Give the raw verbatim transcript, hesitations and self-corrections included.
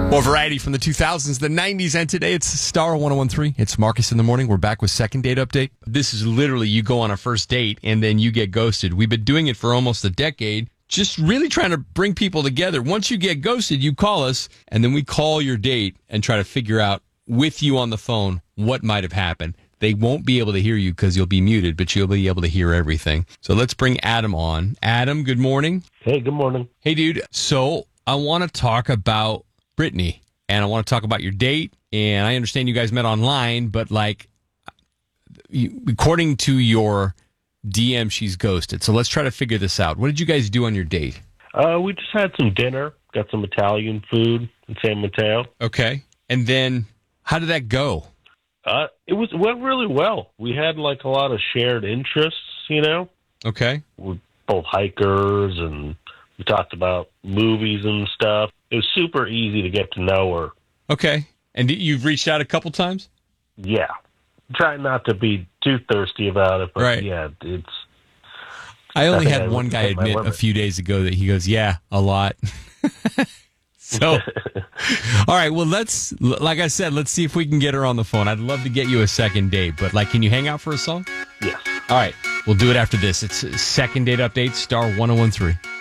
More variety from the two thousands, the nineties, and today it's Star one oh one three. It's Marcus in the Morning. We're back with second date update. This is literally you go on a first date and then you get ghosted. We've been doing it for almost a decade, just really trying to bring people together. Once you get ghosted, you call us, and then we call your date and try to figure out with you on the phone what might have happened. They won't be able to hear you because you'll be muted, but you'll be able to hear everything. So let's bring Adam on. Adam, good morning. Hey, good morning. Hey, dude. So I want to talk about Brittany, and I want to talk about your date. And I understand you guys met online, but like, you, according to your D M, she's ghosted. So let's try to figure this out. What did you guys do on your date? Uh, we just had some dinner, got some Italian food in San Mateo. Okay. And then how did that go? Uh, it was it went really well. We had like a lot of shared interests, you know. Okay. We're both hikers, and we talked about movies and stuff. It was super easy to get to know her. Okay. And you've reached out a couple times? Yeah. Try not to be too thirsty about it, but right. yeah, it's... I only I had I one guy admit a few days ago that he goes, yeah, a lot. So, all right, well, let's, like I said, let's see if we can get her on the phone. I'd love to get you a second date, but like, can you hang out for a song? Yes. All right, we'll do it after this. It's second date update, Star one oh one three.